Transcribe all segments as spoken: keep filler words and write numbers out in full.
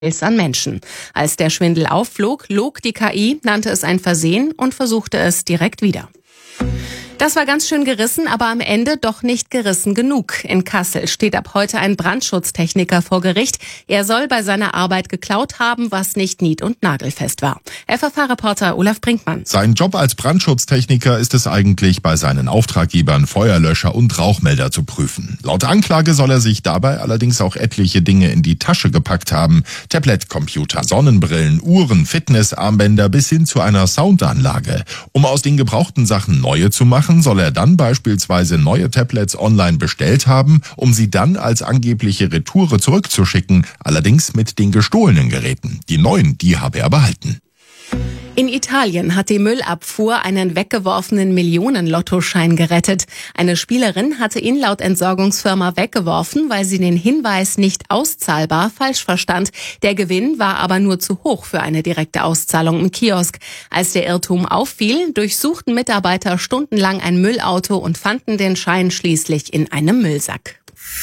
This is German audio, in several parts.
an Menschen. Als der Schwindel aufflog, log die K I, nannte es ein Versehen und versuchte es direkt wieder. Das war ganz schön gerissen, aber am Ende doch nicht gerissen genug. In Kassel steht ab heute ein Brandschutztechniker vor Gericht. Er soll bei seiner Arbeit geklaut haben, was nicht nied- und nagelfest war. F F H-Reporter Olaf Brinkmann. Sein Job als Brandschutztechniker ist es eigentlich, bei seinen Auftraggebern Feuerlöscher und Rauchmelder zu prüfen. Laut Anklage soll er sich dabei allerdings auch etliche Dinge in die Tasche gepackt haben. Tablet-Computer, Sonnenbrillen, Uhren, Fitnessarmbänder bis hin zu einer Soundanlage. Um aus den gebrauchten Sachen neue zu machen, soll er dann beispielsweise neue Tablets online bestellt haben, um sie dann als angebliche Retoure zurückzuschicken, allerdings mit den gestohlenen Geräten. Die neuen, die habe er behalten. In Italien hat die Müllabfuhr einen weggeworfenen Millionen-Lottoschein gerettet. Eine Spielerin hatte ihn laut Entsorgungsfirma weggeworfen, weil sie den Hinweis nicht auszahlbar falsch verstand. Der Gewinn war aber nur zu hoch für eine direkte Auszahlung im Kiosk. Als der Irrtum auffiel, durchsuchten Mitarbeiter stundenlang ein Müllauto und fanden den Schein schließlich in einem Müllsack.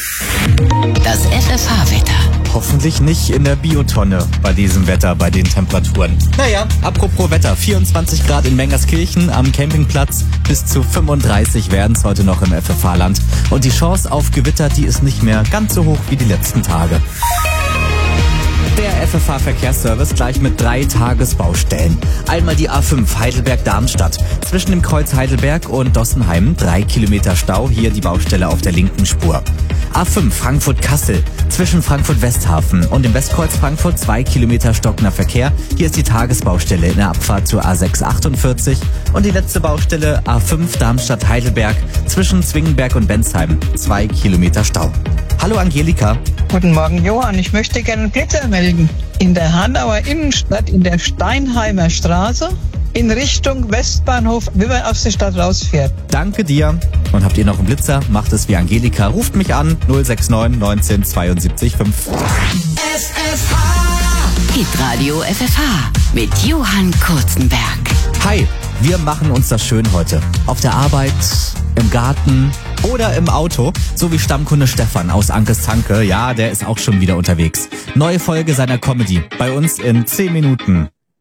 Das F F H-Wetter. Hoffentlich nicht in der Biotonne bei diesem Wetter, bei den Temperaturen. Naja, apropos Wetter, vierundzwanzig Grad in Mengerskirchen am Campingplatz, bis zu fünfunddreißig werden es heute noch im F F H-Land. Und die Chance auf Gewitter, die ist nicht mehr ganz so hoch wie die letzten Tage. Der F F H-Verkehrsservice gleich mit drei Tagesbaustellen. Einmal die A fünf Heidelberg-Darmstadt. Zwischen dem Kreuz Heidelberg und Dossenheim drei Kilometer Stau, hier die Baustelle auf der linken Spur. A fünf Frankfurt-Kassel. Zwischen Frankfurt-Westhafen und dem Westkreuz Frankfurt zwei Kilometer stockender Verkehr. Hier ist die Tagesbaustelle in der Abfahrt zur A sechs achtundvierzig. Und die letzte Baustelle A fünf Darmstadt-Heidelberg. Zwischen Zwingenberg und Bensheim zwei Kilometer Stau. Hallo Angelika. Guten Morgen, Johann. Ich möchte gerne einen Blitzer melden. In der Hanauer Innenstadt, in der Steinheimer Straße, in Richtung Westbahnhof, wie man aus der Stadt rausfährt. Danke dir. Und habt ihr noch einen Blitzer? Macht es wie Angelika. Ruft mich an. null sechs neun neunzehn zweiundsiebzig fünf. F F H. Hitradio F F H mit Johann Kurzenberg. Hi, wir machen uns das schön heute. Auf der Arbeit, im Garten oder im Auto, so wie Stammkunde Stefan aus Ankes Tanke. Ja, der ist auch schon wieder unterwegs. Neue Folge seiner Comedy bei uns in zehn Minuten.